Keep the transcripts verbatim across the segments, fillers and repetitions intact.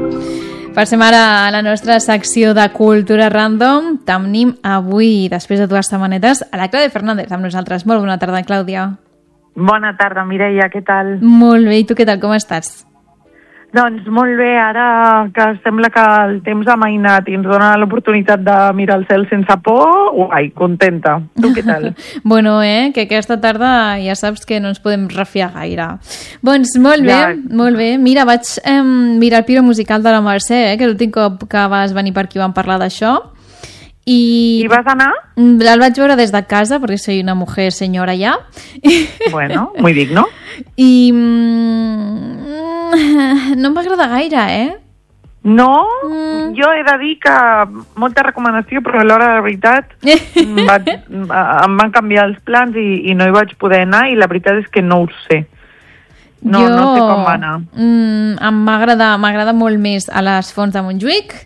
Passem ara a la nostra secció de Cultura Random. Tenim avui, després de dues setmanetes, a la Clàudia Fernández amb nosaltres. Molt bona tarda, Clàudia. Bona tarda, Mireia, què tal? Molt bé, i tu què tal, com estàs? Doncs molt bé, ara que sembla que el temps ha mainat i ens dona l'oportunitat de mirar el cel sense por, guai, contenta. Tu què tal? Bueno, eh, que aquesta tarda ja saps que no ens podem refiar gaire. Doncs molt bé, ja. molt bé. Mira, vaig eh, mirar el piro musical de la Mercè, eh, que l'últim cop que vas venir per aquí vam parlar d'això. I... I vas anar? El vaig veure des de casa, perquè soy una mujer senyora ja. Bueno, muy digno. I mm, no em va agradar gaire, eh? No? Mm. Jo he de dir que molta recomanació, però a l'hora de la veritat vaig, em van canviar els plans i, i no hi vaig poder anar, i la veritat és que no ho sé. No, jo, no sé com va anar. Mm, m'agrada m'agrada molt més a les Fonts de Montjuïc,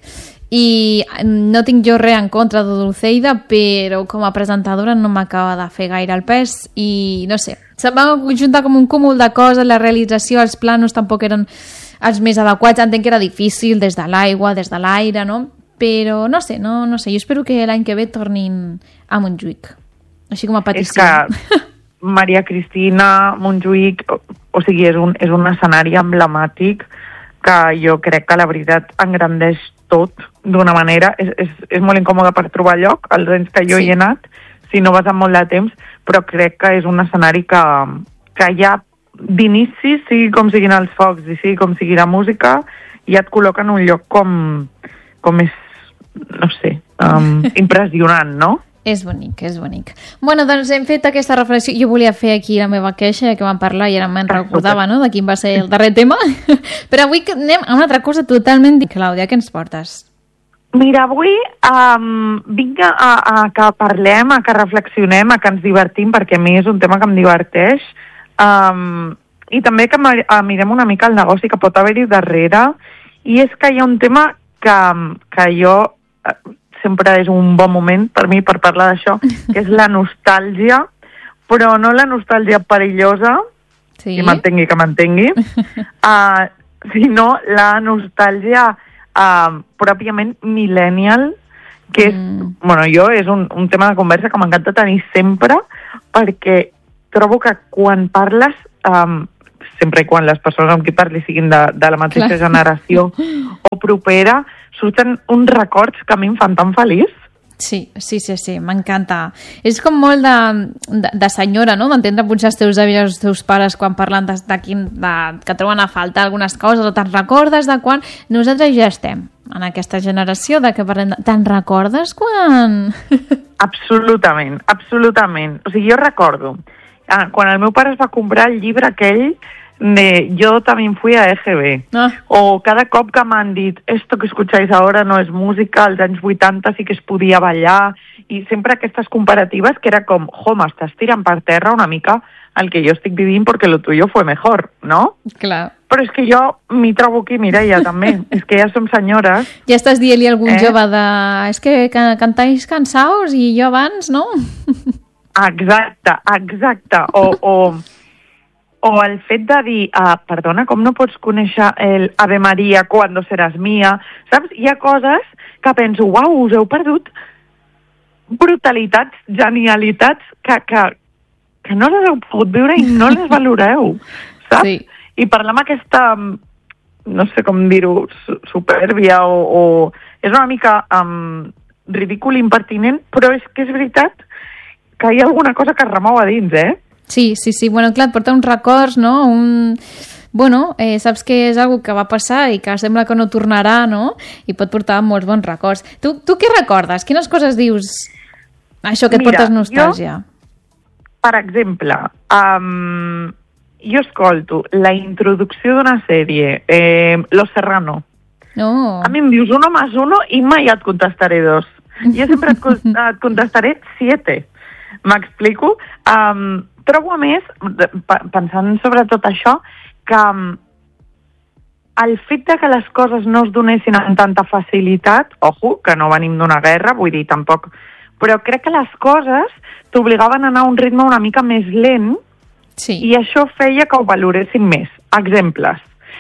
i no tinc jo res en contra de Dulceida, però com a presentadora no m'acaba de fer gaire el pes i no sé, se'm va juntar com un cúmul de coses, la realització, els planos tampoc eren els més adequats, entenc que era difícil des de l'aigua, des de l'aire, no? Però no sé, no, no sé, jo espero que l'any que ve tornin a Montjuïc, així com a petició. És que Maria Cristina, Montjuïc, o, o sigui, és un, és un escenari emblemàtic que jo crec que la veritat engrandeix tot d'una manera. És, és, és molt incòmode per trobar lloc, els anys que jo sí. hi he anat, si no vas amb molt de temps, però crec que és un escenari que, que ja d'inici, sigui com siguin els focs i sigui com sigui la música, ja et col·loca en un lloc com, com és, no sé, um, impressionant, no? És bonic, és bonic. Bueno, doncs hem fet aquesta reflexió. Jo volia fer aquí la meva queixa, que vam parlar i ara me'n recordava, no?, de quin va ser el darrer tema. Però avui anem a una altra cosa totalment diferent. Clàudia, què ens portes? Mira, avui um, vinc a, a que parlem, a que reflexionem, a que ens divertim, perquè a mi és un tema que em diverteix, um, i també que mirem una mica el negoci que pot haver-hi darrere, i és que hi ha un tema que, que jo... sempre és un bon moment per mi per parlar d'això, que és la nostàlgia, però no la nostàlgia perillosa, sí. que m'entengui, que m'entengui, uh, sinó la nostàlgia uh, pròpiament millennial, que és, mm. bueno, jo és un, un tema de conversa que m'encanta tenir sempre, perquè trobo que quan parles, um, sempre i quan les persones amb qui parli siguin de, de la mateixa Clar. generació o propera, surten uns records que a mi em fan tan feliç. Sí, sí, sí, sí, m'encanta. És com molt de, de, de senyora, no?, d'entendre potser els teus avis i els teus pares quan parlen de, de, quin, de que troben a faltar algunes coses, o te'n recordes de quan... Nosaltres ja estem en aquesta generació de que parlem de... Te'n recordes quan? Absolutament, absolutament. O sigui, jo recordo, ah, quan el meu pare es va comprar el llibre aquell de Yo también fui a E G B, ah. o cada cop que m'han dit esto que escucháis ahora no és música, als anys vuitanta sí que es podia ballar, i sempre aquestes comparatives que era com, jo, m'estàs tirant per terra una mica el que jo estic vivint perquè lo tuyo fue mejor, no? Clar. Però és que jo m'hi trobo aquí, Mireia, també. És que ja som senyores. Ja estàs dient-li a algun eh? jove de... És que cantáis cansaos i jo abans, no? Exacte, exacte. O... o O el fet de dir, ah, perdona, com no pots conèixer el Ave Maria cuando seràs mia? Saps? Hi ha coses que penso, uau, us heu perdut brutalitats, genialitats, que, que, que no les heu pogut viure i no les valoreu, saps? Sí. I parlar amb aquesta, no sé com dir-ho, supèrbia o, o... És una mica um, ridícul, impertinent, però és que és veritat que hi ha alguna cosa que es remou a dins, eh? Sí, sí, sí. Bueno, clar, et porta uns records, no? Un... Bueno, eh, saps que és algo que va passar i que sembla que no tornarà, no? I pot portar molts bons records. Tu, tu què recordes? Quines coses dius? Això que et Mira, portes nostàlgia. Jo, per exemple, um, jo escolto la introducció d'una sèrie, eh, Los Serrano. Oh. A mi em dius uno más uno i mai et contestaré dos. Jo sempre et, et contestaré siete. M'explico? Um, trobo a més, pensant sobre tot això, que um, el fet de que les coses no es donessin amb tanta facilitat, ojo, que no venim d'una guerra, vull dir, tampoc, però crec que les coses t'obligaven a anar a un ritme una mica més lent, sí. i això feia que ho valoréssim més. Exemples.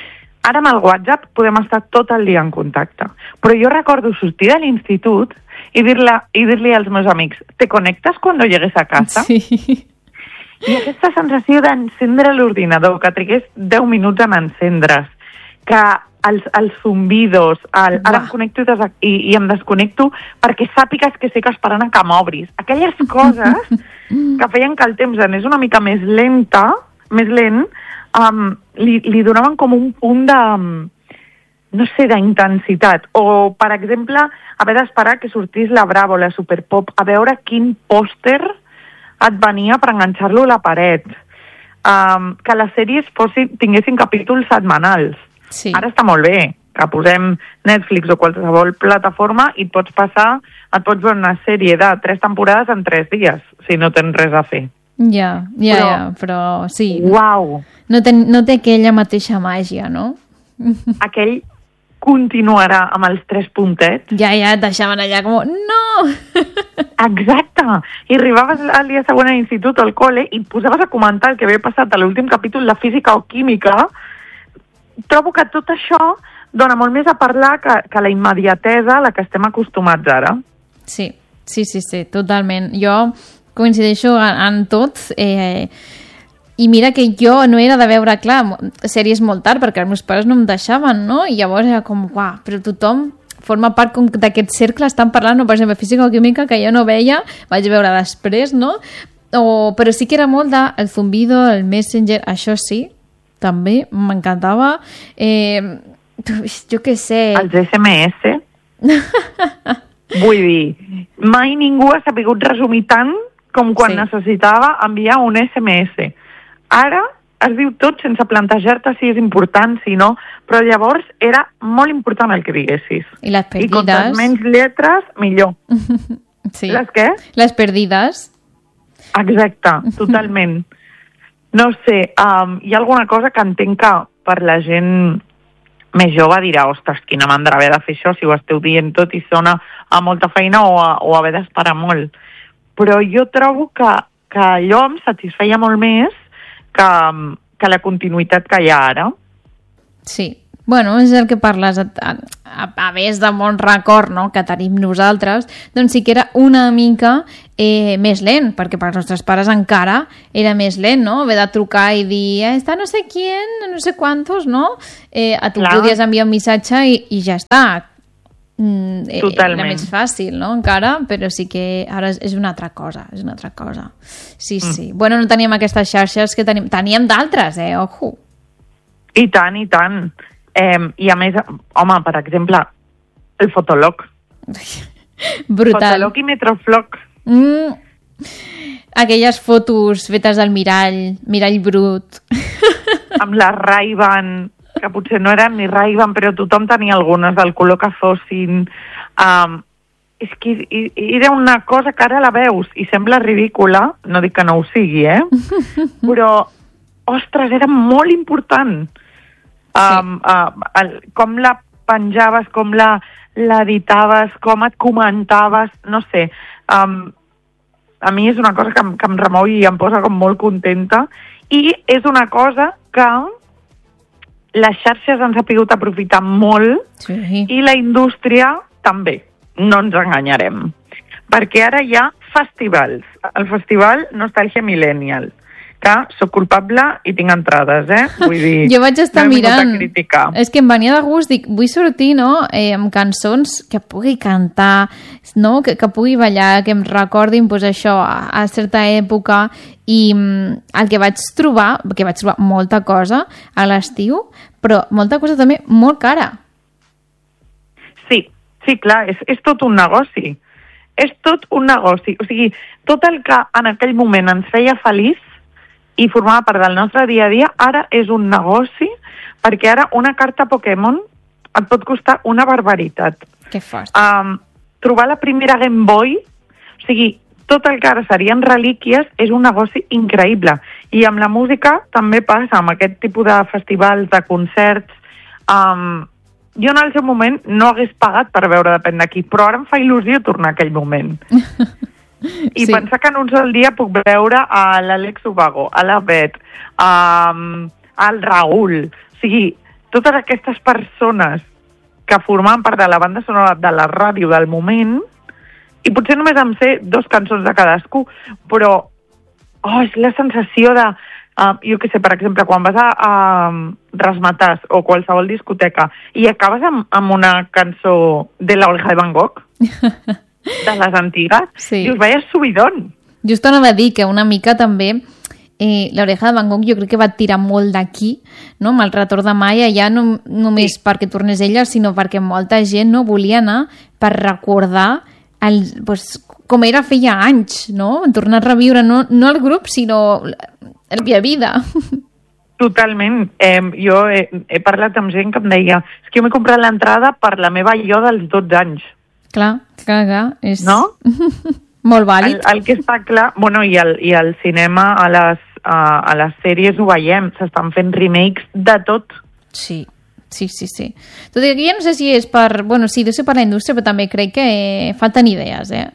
Ara amb el WhatsApp podem estar tot el dia en contacte. Però jo recordo sortir de l'institut i dir-li i dir-li als meus amics, ¿te conectas cuando llegues a casa? Sí. I aquesta sensació d'encendre l'ordinador, que trigués deu minuts en encendre's, que els, els zumbidos, el, ara em connecto i, des, i, i em desconnecto perquè sàpigues que estic esperant a que m'obris. Aquelles coses que feien que el temps anés una mica més lenta, més lent, um, li, li donaven com un punt de, no sé, d'intensitat. O, per exemple, haver d'esperar que sortís la Bravo, la Superpop, a veure quin pòster et venia per enganxar-lo a la paret. Um, que les sèries fossin, tinguessin capítols setmanals. Sí. Ara està molt bé, que posem Netflix o qualsevol plataforma i et pots passar, et pots veure una sèrie de tres temporades en tres dies, si no tens res a fer. Ja, ja, però, ja, però sí. Uau! No té, no té aquella mateixa màgia, no? Aquell continuarà amb els tres puntets. Ja, ja, et deixaven allà com... No! Exacte! I arribaves al dia següent a l'institut o al col·le i et posaves a comentar el que havia passat a l'últim capítol de física o química. Trobo que tot això dona molt més a parlar que, que la immediatesa a la que estem acostumats ara. Sí, sí, sí, sí, totalment. Jo coincideixo en, en tot, eh, i mira que jo no era de veure, clar, sèries molt tard, perquè els meus pares no em deixaven, no? I llavors era com, uah, però tothom forma part d'aquest cercle, estan parlant, no? Per exemple, física o química, que jo no veia, vaig veure després, no? O, però sí que era molt de el Zumbido, el Messenger, això sí, també m'encantava. Eh, jo què sé... Els esse eme esse? Vull dir, mai ningú ha sabut resumir tant com quan sí. necessitava enviar un esse eme esse. Ara es diu tot sense plantejar-te si és important, si no, però llavors era molt important el que diguessis. I les perdides. I contes menys lletres, millor. Sí. Les què? Les perdides. Exacte, totalment. No sé, um, hi ha alguna cosa que entenc que per la gent més jove dirà, ostres, quina mandra haver de fer això si ho esteu dient tot i sona a molta feina o, a, o haver d'esperar molt. Però jo trobo que, que allò em satisfeia molt més que, que la continuïtat que hi ha ara. Sí. Bueno, és el que parles, a, a, a més de bon record, no?, que tenim nosaltres, doncs sí que era una mica eh, més lent, perquè per als nostres pares encara era més lent, no?, haver de trucar i dir, eh, està no sé quién, no sé quantos, no? Eh, a tu Clar. Podies enviar un missatge i, i ja està. Mm, eh, Totalment. Era més fàcil, no?, encara, però sí que ara és, és una altra cosa, és una altra cosa. Sí, mm. sí. Bueno, no teníem aquestes xarxes que tenim, teníem d'altres, eh, ojo. I tant, i tant. Eh, I a més, home, per exemple, el Fotolog. Brutal. Fotolog i Metroflog. Mm. Aquelles fotos fetes al mirall, mirall brut. Amb la Ray-Ban, que potser no eren ni Ray-Ban, però tothom tenia algunes del color que fossin. Um, és que era una cosa que ara la veus i sembla ridícula, no dic que no ho sigui, eh? Però, ostres, era molt important. Um, uh, el, com la penjaves, com la l'editaves, com et comentaves, no sé. Um, a mi és una cosa que, que em remou i em posa com molt contenta. I és una cosa que les xarxes han sabut aprofitar molt sí. i la indústria també, no ens enganyarem. Perquè ara hi ha festivals. El festival Nostàlgia Millennial, que sóc culpable i tinc entrades, eh? Vull dir, jo vaig estar no mirant, és que em venia de gust, dic, vull sortir, no?, eh, amb cançons que pugui cantar, no?, que, que pugui ballar, que em recordin, pues, això, a, a certa època, i mm, el que vaig trobar, que vaig trobar molta cosa a l'estiu, però molta cosa també molt cara. Sí, sí, clar, és, és tot un negoci. És tot un negoci. O sigui, tot el que en aquell moment ens feia feliç i formava part del nostre dia a dia, ara és un negoci, perquè ara una carta Pokémon et pot costar una barbaritat. Que fort. Um, trobar la primera Game Boy, o sigui, tot el que ara serien relíquies, és un negoci increïble. I amb la música també passa, amb aquest tipus de festivals, de concerts. Um, jo en el seu moment no hagués pagat per veure depèn d'aquí, però ara em fa il·lusió tornar a aquell moment. I sí. pensar que en un sol dia puc veure a l'Àlex Ubago, a la Bet, a, al Raül. O sigui, totes aquestes persones que formaven part de la banda sonora de la ràdio del moment, i potser només em sé dos cançons de cadascú, però oh, és la sensació de, uh, jo què sé, per exemple, quan vas a, a Razzmatazz o qualsevol discoteca i acabes amb, amb una cançó de La Oreja de Van Gogh, de les antigues, sí. dius, vaya subidón. Just anava a dir que una mica també eh, l'Oreja de Van Gogh jo crec que va tirar molt d'aquí, no? Amb el retorn de Maia, ja no només sí. perquè tornés ella, sinó perquè molta gent no volia anar per recordar el, pues, com era feia anys, no? Tornar a reviure no, no el grup, sinó la via vida. Totalment. Eh, jo he, he parlat amb gent que em deia és que jo m'he comprat l'entrada per la meva jo dels dotze anys. Clar, clar, clar. És... No? Molt vàlid. El, el que està clar... Bueno, i el, i el cinema, a les, a, a les sèries ho veiem. S'estan fent remakes de tot. Sí, sí, sí, sí. Tot i que ja no sé si és per... Bueno, sí, deu ser per la indústria, però també crec que eh, falten idees, eh?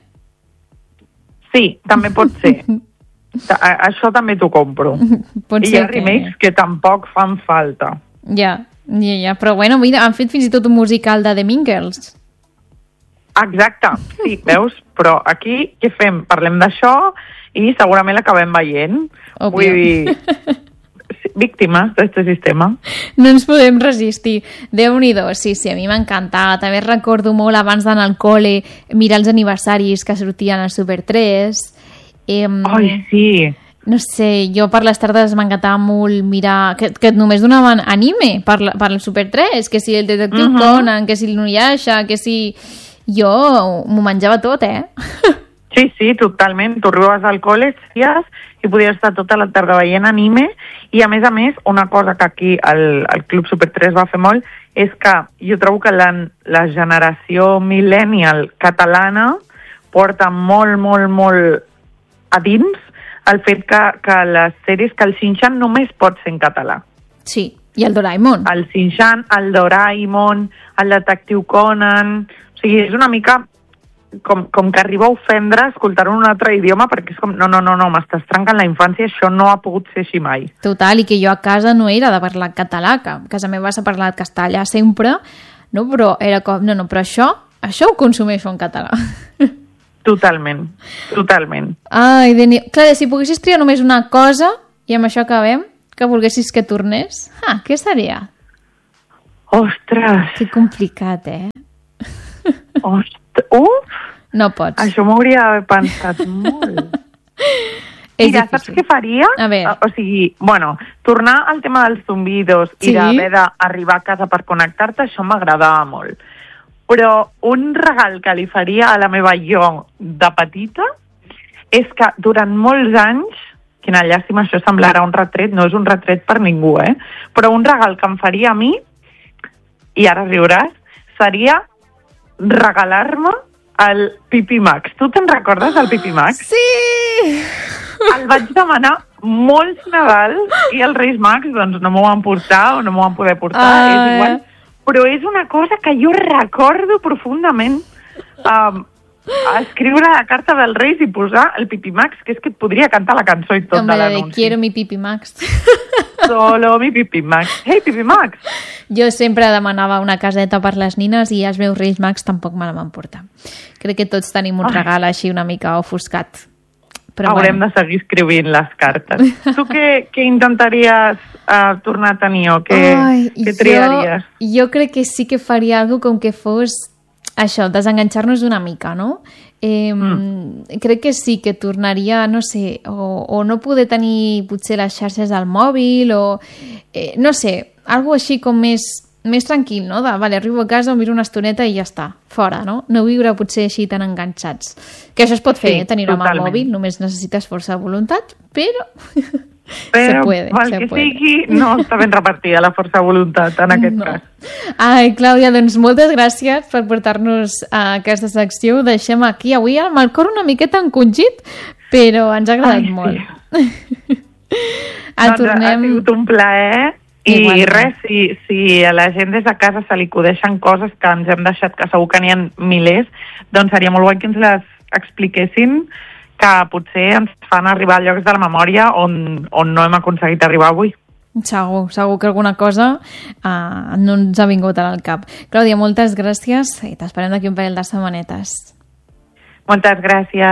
Sí, també pot ser. A, això també t'ho compro. Pot I ser hi ha remakes que... que tampoc fan falta. Ja, ja, ja. Però bueno, mira, han fet fins i tot un musical de The Mean Girls. Exacte, sí, veus? Però aquí què fem? Parlem d'això i segurament l'acabem veient. Òbvio. Vull dir, víctimes d'aquest sistema. No ens podem resistir. Déu-n'hi-do, sí, sí, a mi m'encantava. També recordo molt abans d'anar al col·le mirar els aniversaris que sortien a Super tres. Eh, Ai, sí. No sé, jo per les tardes m'encantava molt mirar... Que, que només donaven anime per, la, per el Super tres, que si el Detectiu uh-huh. Conan, que si el Nuyasha, que si... Jo m'ho menjava tot, eh? Sí, sí, totalment. Tu arribaves al col·le i podies estar tota la tarda veient anime i, a més a més, una cosa que aquí el, el Club Super tres va fer molt és que jo trobo que la, la generació millennial catalana porta molt, molt, molt a dins el fet que, que les sèries, que el Shin-chan només pot ser en català. Sí, i el Doraemon. El Shin-chan, el Doraemon, el Detectiu Conan... O sigui, és una mica com, com que arriba a ofendre escoltar-ho en un altre idioma perquè és com, no, no, no, no, m'estàs trencant la infància, això no ha pogut ser així mai. Total, i que jo a casa no era de parlar català, que a casa meva s'ha parlat castellà sempre, no? Però era com, no, no, però això, això ho consumeixo en català. Totalment, totalment. Ai, Deni... Clar, si poguessis triar només una cosa, i amb això acabem, que volguessis que tornés, ah, què seria? Ostres! Que complicat, eh? Ostres, uf! No pots. Això m'hauria d'haver pensat molt. Mira, saps què faria? A veure. O sigui, bueno, tornar al tema dels zumbidos sí? i d'haver d'arribar a casa per connectar-te, això m'agradava molt. Però un regal que li faria a la meva jo de petita és que durant molts anys, quina llàstima, això semblarà un retret, no és un retret per ningú, eh? Però un regal que em faria a mi, i ara riuràs, seria regalar-me el Pipi Max. Tu te'n recordes del Pipi Max? Sí! El vaig demanar molts Nadals i els Reis Max doncs, no m'ho van portar o no m'ho van poder portar, ah, és igual. Però és una cosa que jo recordo profundament. Um, escriure la carta dels Reis i posar el Pipi Max, que és que et podria cantar la cançó i tot Hombre, de l'anunci. Quiero mi Pipi Max. Solo mi Pipi Max. Hey, Pipi Max! Jo sempre demanava una caseta per les nines i els meus Reis Max tampoc me la van portar. Crec que tots tenim un regal així una mica ofuscat. Però haurem bueno. de seguir escrivint les cartes. Tu què, què intentaries uh, tornar a tenir o què, Ai, què triaries? Jo, jo crec que sí que faria alguna com que fos això, desenganxar-nos una mica, no? Eh, mm. Crec que sí que tornaria, no sé, o, o no poder tenir potser les xarxes al mòbil o, eh, no sé, algo així com més, més tranquil, no? De, vale, arribo a casa, miro una estoneta i ja està, fora, no? No viure potser així tan enganxats. Que això es pot fer, sí, eh? Tenir-ho amb el mòbil, només necessites força de voluntat, però... Però, se puede, pel se que puede. sigui, no està ben repartida la força de voluntat en aquest no. cas. Ai, Clàudia, doncs moltes gràcies per portar-nos a aquesta secció. Ho deixem aquí avui amb el cor una miqueta encongit, però ens ha agradat Ai, molt. Sí. Ah, doncs tornem... ha sigut un plaer i Igualment. res, si, si a la gent des de casa se li acudeixen coses que ens hem deixat, que segur que n'hi ha milers, doncs seria molt guai que ens les expliquessin, que potser ens fan arribar a llocs de la memòria on, on no hem aconseguit arribar avui. Segur, segur que alguna cosa uh, no ens ha vingut al cap. Clàudia, moltes gràcies i t'esperem d'aquí un parell de setmanetes. Moltes gràcies.